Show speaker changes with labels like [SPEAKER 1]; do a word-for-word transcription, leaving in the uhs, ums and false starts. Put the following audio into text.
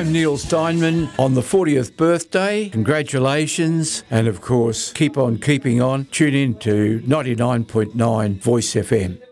[SPEAKER 1] I'm Neil Steinman on the fortieth birthday. Congratulations. And of course, keep on keeping on. Tune in to ninety-nine point nine Voice F M.